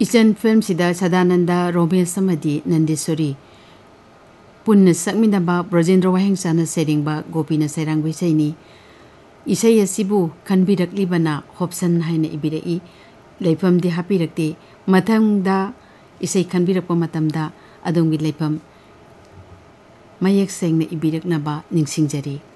इचन film सिदा सदानंदा रोमेश समदि नंदेश्वरी पुन्ना सकमिनबा ब्रजेंद्र वाहेंसाना सेरिंगबा गोपीना सेरांग इसैनी इसै असिबु खनबिरकलिबना होप्सन हाइना इबिरई लेफमदि हापिरकते मथंगदा इसै खनबिरकपा मतमदा अदोंगी लेफम मयेक सेंगना इबिरकनबा निंगसिंगजरी।